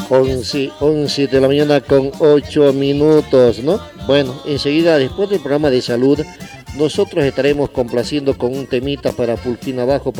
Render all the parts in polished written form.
11 de la mañana con 8 minutos, ¿no? Bueno, enseguida, después del programa de salud, nosotros estaremos complaciendo con un temita para Pulquín Abajo,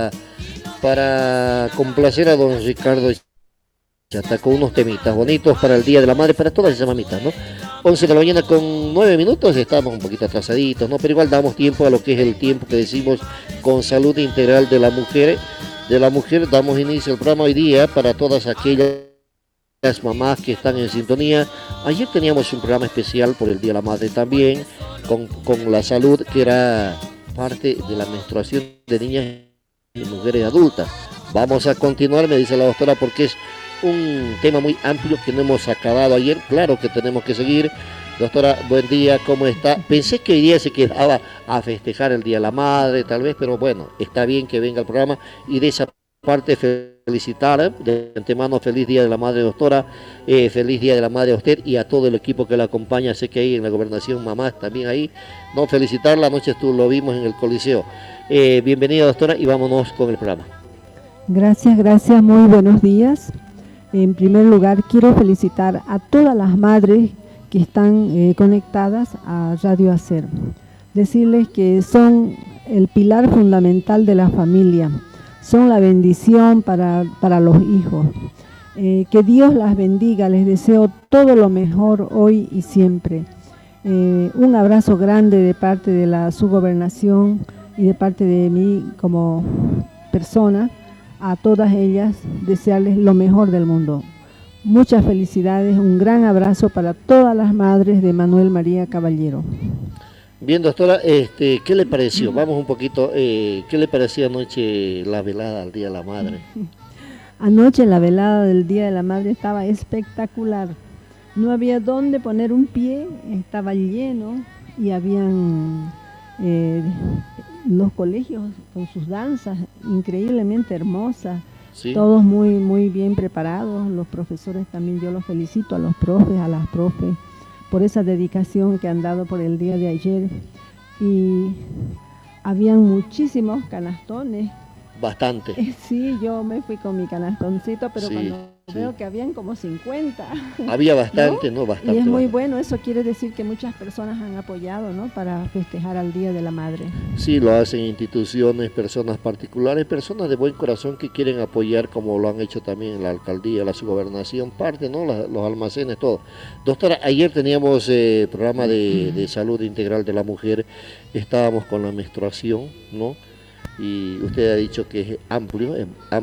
para complacer a don Ricardo Chata, con unos temitas bonitos para el Día de la Madre, para todas esas mamitas, ¿no? 11 de la mañana con 9 minutos, estamos un poquito atrasaditos, ¿no? Pero igual damos tiempo a lo que es el tiempo que decimos con salud integral de la mujer. De la mujer damos inicio al programa hoy día para todas aquellas las mamás que están en sintonía. Ayer teníamos un programa especial por el Día de la Madre también, con la salud, que era parte de la menstruación de niñas y mujeres adultas. Vamos a continuar, me dice la doctora, porque es un tema muy amplio que no hemos acabado ayer. Claro que tenemos que seguir. Doctora, buen día, ¿cómo está? Pensé que hoy día se quedaba a festejar el Día de la Madre, tal vez, pero bueno, está bien que venga el programa y de esa parte felicitar de antemano feliz Día de la Madre, doctora, feliz Día de la Madre a usted y a todo el equipo que la acompaña. Sé que ahí en la gobernación mamás también ahí, no, felicitarla. Anoche lo vimos en el Coliseo. Bienvenida, doctora, y vámonos con el programa. Gracias, muy buenos días. En primer lugar, quiero felicitar a todas las madres que están conectadas a Radio Hacer. Decirles que son el pilar fundamental de la familia. Son la bendición para los hijos. Que Dios las bendiga, les deseo todo lo mejor hoy y siempre. Un abrazo grande de parte de la subgobernación y de parte de mí como persona, a todas ellas, desearles lo mejor del mundo. Muchas felicidades, un gran abrazo para todas las madres de Manuel María Caballero. Bien, doctora, ¿qué le pareció? Vamos un poquito, ¿qué le pareció anoche la velada al Día de la Madre? Anoche la velada del Día de la Madre estaba espectacular. No había dónde poner un pie, estaba lleno y habían los colegios con sus danzas increíblemente hermosas. Sí. Todos muy bien preparados. Los profesores también, yo los felicito a los profes, a las profes, por esa dedicación que han dado por el día de ayer. Y habían muchísimos canastones. Bastante. Sí, yo me fui con mi canastoncito, pero sí, cuando veo que habían como 50. Había bastante, ¿no? Bastante. Y es muy bueno, eso quiere decir que muchas personas han apoyado, ¿no? Para festejar al Día de la Madre. Sí, lo hacen instituciones, personas particulares, personas de buen corazón que quieren apoyar, como lo han hecho también la alcaldía, la subgobernación, parte, ¿no? Los almacenes, todo. Doctora, ayer teníamos programa de salud integral de la mujer, estábamos con la menstruación, ¿no? Y usted ha dicho que es amplio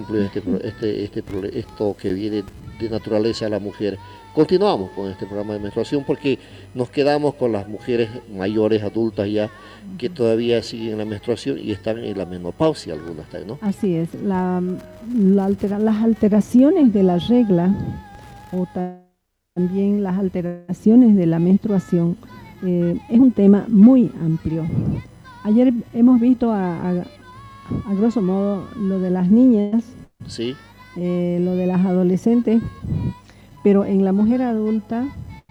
esto que viene de naturaleza a la mujer. Continuamos con este programa de menstruación porque nos quedamos con las mujeres mayores, adultas ya, que todavía siguen la menstruación y están en la menopausia algunas también, ¿no? Así es, las alteraciones de la regla o también las alteraciones de la menstruación es un tema muy amplio. Ayer hemos visto a grosso modo lo de las niñas, sí, lo de las adolescentes, pero en la mujer adulta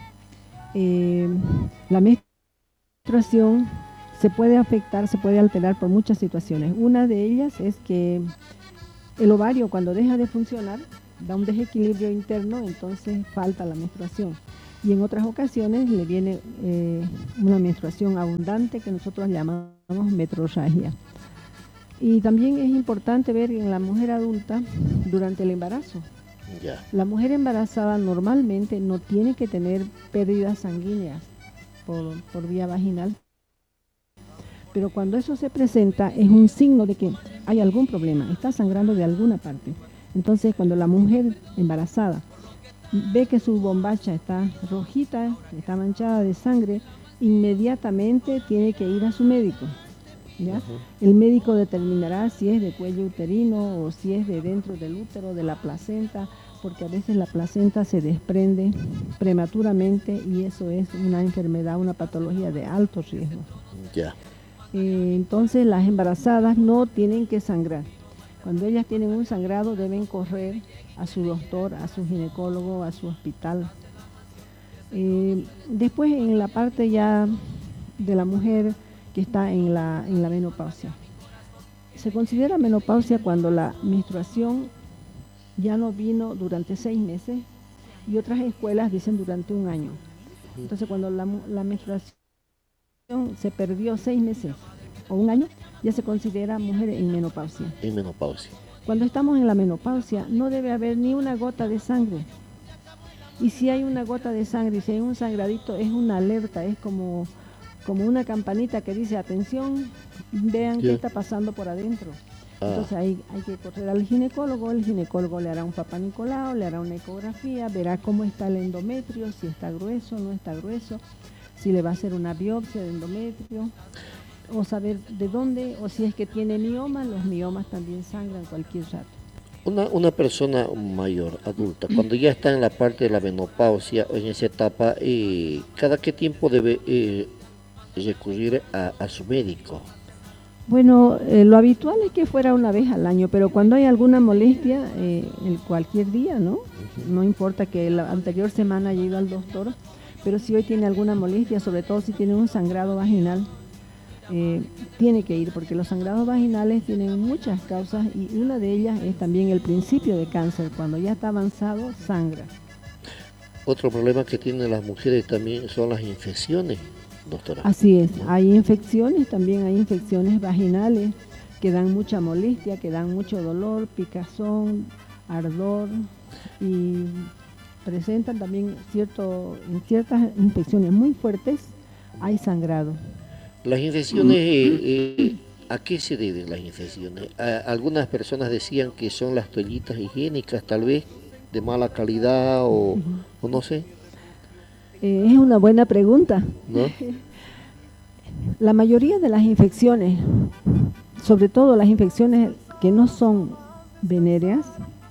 la menstruación se puede afectar, se puede alterar por muchas situaciones. Una de ellas es que el ovario, cuando deja de funcionar, da un desequilibrio interno, entonces falta la menstruación. Y en otras ocasiones le viene una menstruación abundante que nosotros llamamos metrorragia. Y también es importante ver en la mujer adulta durante el embarazo. Yeah. La mujer embarazada normalmente no tiene que tener pérdidas sanguíneas por vía vaginal. Pero cuando eso se presenta es un signo de que hay algún problema, está sangrando de alguna parte. Entonces cuando la mujer embarazada ve que su bombacha está rojita, está manchada de sangre, inmediatamente tiene que ir a su médico. ¿Ya? El médico determinará si es de cuello uterino o si es de dentro del útero, de la placenta, porque a veces la placenta se desprende prematuramente y eso es una enfermedad, una patología de alto riesgo. Yeah. Entonces las embarazadas no tienen que sangrar. Cuando ellas tienen un sangrado deben correr a su doctor, a su ginecólogo, a su hospital. Después en la parte ya de la mujer que está en la menopausia. Se considera menopausia cuando la menstruación ya no vino durante 6 meses y otras escuelas dicen durante un año. Entonces cuando la menstruación se perdió 6 meses o un año, ya se considera mujer en menopausia. En menopausia. Cuando estamos en la menopausia no debe haber ni una gota de sangre. Y si hay una gota de sangre, si hay un sangradito, es una alerta, es como una campanita que dice, atención, vean qué está pasando por adentro. Entonces hay que correr al ginecólogo, el ginecólogo le hará un Papá Nicolau, le hará una ecografía, verá cómo está el endometrio, si está grueso, no está grueso, si le va a hacer una biopsia de endometrio, o saber de dónde, o si es que tiene mioma, los miomas también sangran cualquier rato. Una persona mayor, adulta, cuando ya está en la parte de la menopausia, en esa etapa, ¿cada qué tiempo debe recurrir a su médico? Bueno, lo habitual es que fuera una vez al año, pero cuando hay alguna molestia, cualquier día, ¿no? No importa que la anterior semana haya ido al doctor, pero si hoy tiene alguna molestia, sobre todo si tiene un sangrado vaginal, tiene que ir, porque los sangrados vaginales tienen muchas causas y una de ellas es también el principio de cáncer. Cuando ya está avanzado, sangra. Otro problema que tienen las mujeres también son las infecciones, doctora. Así es, hay infecciones, también hay infecciones vaginales que dan mucha molestia, que dan mucho dolor, picazón, ardor y presentan también en ciertas infecciones muy fuertes hay sangrado. Las infecciones, ¿a qué se deben las infecciones? Algunas personas decían que son las toallitas higiénicas, tal vez, de mala calidad o no sé. Es una buena pregunta. ¿No? La mayoría de las infecciones, sobre todo las infecciones que no son venéreas,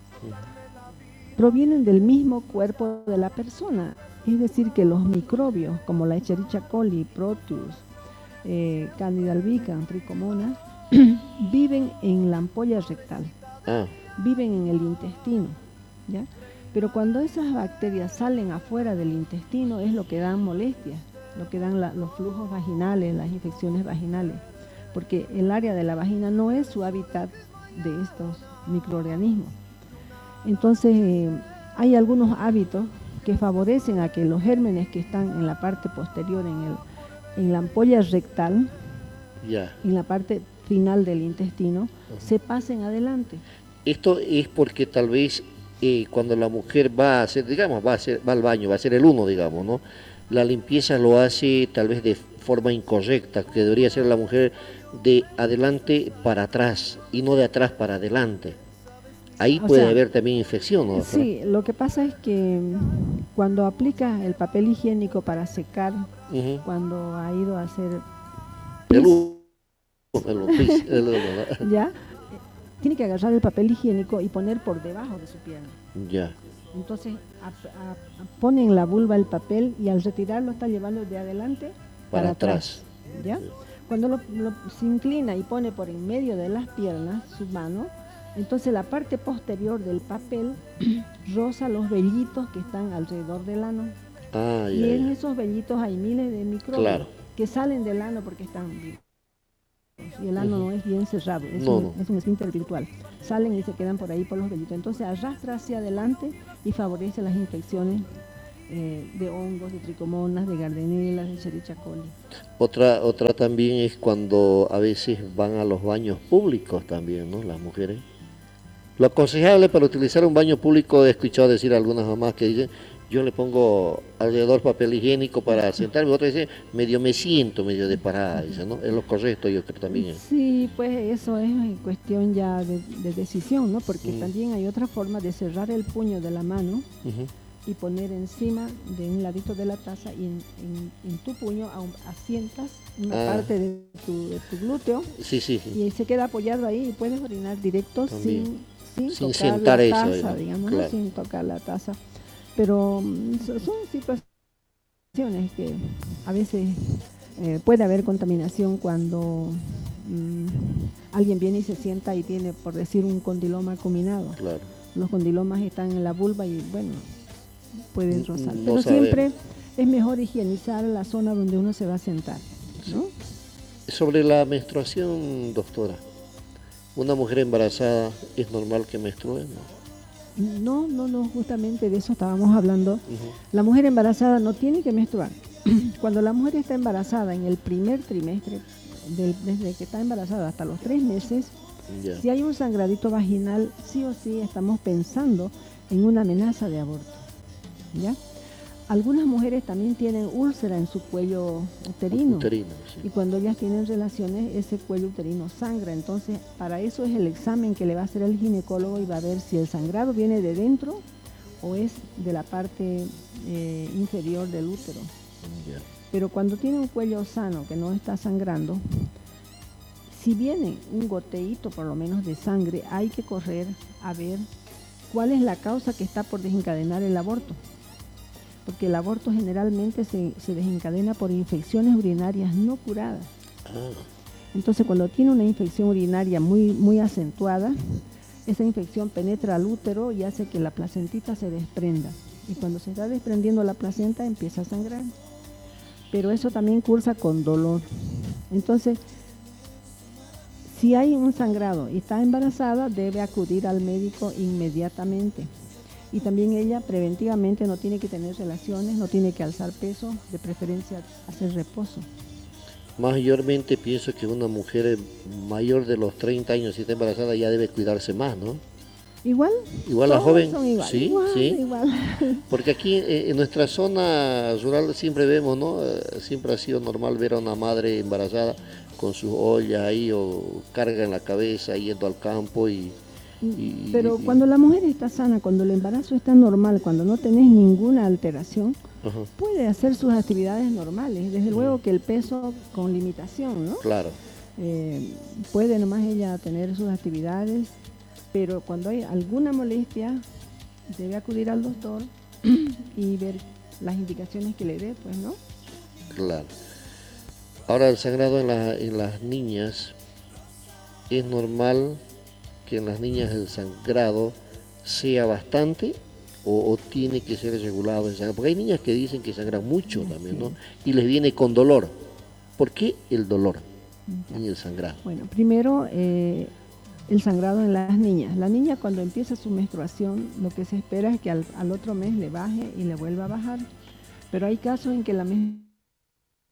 provienen del mismo cuerpo de la persona. Es decir, que los microbios, como la Escherichia coli, Proteus, Candida albicans, Trichomonas, viven en la ampolla rectal, viven en el intestino, ¿ya? Pero cuando esas bacterias salen afuera del intestino es lo que dan molestias, lo que dan los flujos vaginales, las infecciones vaginales, porque el área de la vagina no es su hábitat de estos microorganismos. Entonces hay algunos hábitos que favorecen a que los gérmenes que están en la parte posterior, en la ampolla rectal, en la parte final del intestino, se pasen adelante. Esto es porque tal vez cuando la mujer va a hacer, digamos, va al baño, va a hacer el uno, digamos, ¿no? La limpieza lo hace tal vez de forma incorrecta, que debería ser la mujer de adelante para atrás y no de atrás para adelante. Ahí puede haber también infección, ¿no? Sí, lo que pasa es que cuando aplica el papel higiénico para secar, cuando ha ido a hacer ya, tiene que agarrar el papel higiénico y poner por debajo de su pierna. Ya. Entonces pone en la vulva el papel y al retirarlo está llevando de adelante para atrás. ¿Ya? Cuando se inclina y pone por en medio de las piernas su mano, entonces la parte posterior del papel roza los vellitos que están alrededor del ano. Y en esos vellitos hay miles de microbios que salen del ano porque están vivos. Y el ano no es bien cerrado, es un esfínter virtual. Salen y se quedan por ahí por los vellitos. Entonces arrastra hacia adelante y favorece las infecciones de hongos, de tricomonas, de gardenelas, de Escherichia coli. Otra también es cuando a veces van a los baños públicos también, ¿no? Las mujeres. Lo aconsejable para utilizar un baño público, he escuchado decir a algunas mamás que dicen, yo le pongo alrededor papel higiénico para sentarme, otras dicen, me siento medio de parada, dicen, ¿no? Es lo correcto, yo creo también. Sí, pues eso es cuestión ya de decisión, ¿no? Porque también hay otra forma de cerrar el puño de la mano y poner encima de un ladito de la taza y en tu puño asientas una parte de tu glúteo y se queda apoyado ahí y puedes orinar directo sin tocar la taza, digamos, ¿no? Sin tocar la taza. Pero son situaciones que a veces puede haber contaminación cuando alguien viene y se sienta y tiene, por decir, un condiloma acuminado. Claro. Los condilomas están en la vulva y, bueno, pueden rozar. Pero siempre es mejor higienizar la zona donde uno se va a sentar, ¿no? Sobre la menstruación, doctora, ¿una mujer embarazada es normal que menstrue? No, justamente de eso estábamos hablando. Ujú. La mujer embarazada no tiene que menstruar. Cuando la mujer está embarazada en el primer trimestre, desde que está embarazada hasta los 3 meses, Ya. si hay un sangradito vaginal, sí o sí estamos pensando en una amenaza de aborto, ¿ya? Algunas mujeres también tienen úlcera en su cuello uterino. Uterino, sí. Y cuando ellas tienen relaciones, ese cuello uterino sangra. Entonces, para eso es el examen que le va a hacer el ginecólogo y va a ver si el sangrado viene de dentro o es de la parte inferior del útero. Ya. Pero cuando tiene un cuello sano que no está sangrando, si viene un goteíto por lo menos de sangre, hay que correr a ver cuál es la causa que está por desencadenar el aborto. Porque el aborto generalmente se desencadena por infecciones urinarias no curadas. Ah, Entonces, cuando tiene una infección urinaria muy acentuada, esa infección penetra al útero y hace que la placentita se desprenda. Y cuando se está desprendiendo la placenta, empieza a sangrar. Pero eso también cursa con dolor. Entonces, si hay un sangrado y está embarazada, debe acudir al médico inmediatamente. Y también ella preventivamente no tiene que tener relaciones, no tiene que alzar peso, de preferencia hacer reposo. mayormente pienso que una mujer mayor de los 30 años, si está embarazada, ya debe cuidarse más, ¿no? Igual, Igual la todos joven, son igual, sí, igual, sí. igual. Porque aquí en nuestra zona rural siempre vemos, ¿no? Siempre ha sido normal ver a una madre embarazada con sus ollas ahí o carga en la cabeza yendo al campo Pero cuando la mujer está sana, cuando el embarazo está normal, cuando no tenés ninguna alteración, Ajá, puede hacer sus actividades normales. Desde luego que el peso con limitación, ¿no? claro, Puede nomás ella tener sus actividades, pero cuando hay alguna molestia, debe acudir al doctor y ver las indicaciones que le dé, pues, ¿no? claro. Ahora el sangrado en las niñas, ¿es normal que en las niñas el sangrado sea bastante o tiene que ser regulado el sangrado? Porque hay niñas que dicen que sangran mucho también, ¿no? Y les viene con dolor. ¿Por qué el dolor en el sangrado? Bueno, primero el sangrado en las niñas. La niña cuando empieza su menstruación, lo que se espera es que al otro mes le baje y le vuelva a bajar. Pero hay casos en que la menstruación